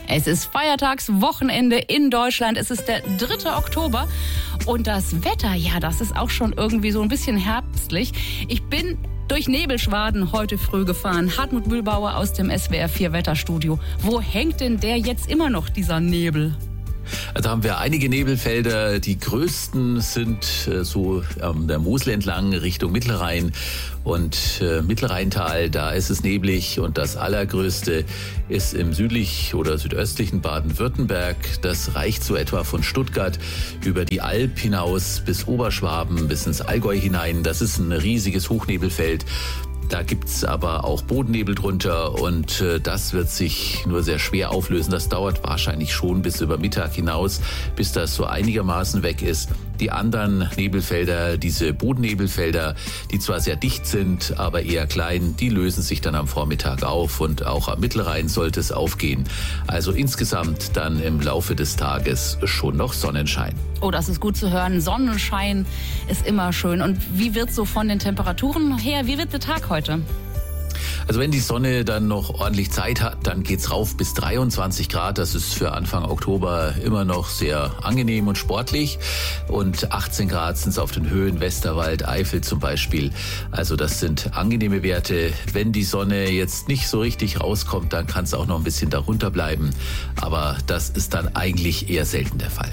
Es ist Feiertagswochenende in Deutschland. Es ist der 3. Oktober. Und das Wetter, ja, das ist auch schon irgendwie so ein bisschen herbstlich. Ich bin durch Nebelschwaden heute früh gefahren. Hartmut Mühlbauer aus dem SWR 4 Wetterstudio. Wo hängt denn der jetzt immer noch, dieser Nebel? Also haben wir einige Nebelfelder. Die größten sind so an der Mosel entlang Richtung Mittelrhein und Mittelrheintal. Da ist es neblig und das allergrößte ist im südlich oder südöstlichen Baden-Württemberg. Das reicht so etwa von Stuttgart über die Alb hinaus bis Oberschwaben, bis ins Allgäu hinein. Das ist ein riesiges Hochnebelfeld. Da gibt's aber auch Bodennebel drunter und das wird sich nur sehr schwer auflösen. Das dauert wahrscheinlich schon bis über Mittag hinaus, bis das so einigermaßen weg ist. Die anderen Nebelfelder, diese Bodennebelfelder, die zwar sehr dicht sind, aber eher klein, die lösen sich dann am Vormittag auf und auch am Mittelrhein sollte es aufgehen. Also insgesamt dann im Laufe des Tages schon noch Sonnenschein. Oh, das ist gut zu hören. Sonnenschein ist immer schön. Und wie wird so von den Temperaturen her, wie wird der Tag heute? Also wenn die Sonne dann noch ordentlich Zeit hat, dann geht's rauf bis 23 Grad. Das ist für Anfang Oktober immer noch sehr angenehm und sportlich. Und 18 Grad sind es auf den Höhen Westerwald, Eifel zum Beispiel. Also das sind angenehme Werte. Wenn die Sonne jetzt nicht so richtig rauskommt, dann kann es auch noch ein bisschen darunter bleiben. Aber das ist dann eigentlich eher selten der Fall.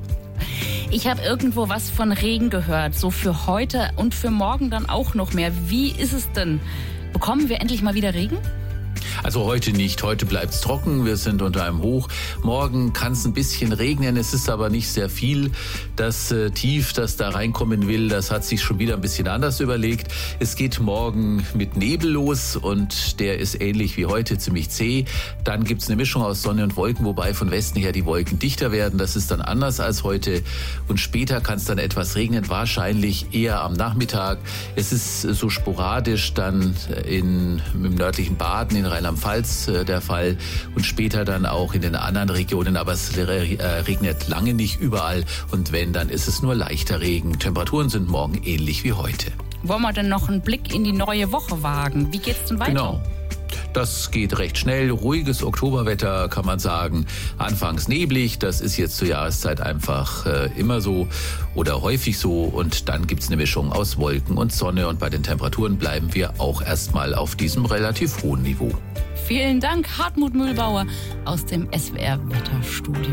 Ich habe irgendwo was von Regen gehört, so für heute und für morgen dann auch noch mehr. Wie ist es denn? Bekommen wir endlich mal wieder Regen? Also heute nicht. Heute bleibt's trocken. Wir sind unter einem Hoch. Morgen kann es ein bisschen regnen. Es ist aber nicht sehr viel. Das Tief, das da reinkommen will, das hat sich schon wieder ein bisschen anders überlegt. Es geht morgen mit Nebel los und der ist ähnlich wie heute ziemlich zäh. Dann gibt's eine Mischung aus Sonne und Wolken, wobei von Westen her die Wolken dichter werden. Das ist dann anders als heute. Und später kann es dann etwas regnen, wahrscheinlich eher am Nachmittag. Es ist so sporadisch dann im nördlichen Baden, in Rheinland-Pfalz der Fall und später dann auch in den anderen Regionen, aber es regnet lange nicht überall und wenn, dann ist es nur leichter Regen. Temperaturen sind morgen ähnlich wie heute. Wollen wir denn noch einen Blick in die neue Woche wagen? Wie geht's denn weiter? Genau. Das geht recht schnell. Ruhiges Oktoberwetter, kann man sagen. Anfangs neblig, das ist jetzt zur Jahreszeit einfach immer so oder häufig so. Und dann gibt's eine Mischung aus Wolken und Sonne. Und bei den Temperaturen bleiben wir auch erstmal auf diesem relativ hohen Niveau. Vielen Dank, Hartmut Mühlbauer aus dem SWR Wetterstudio.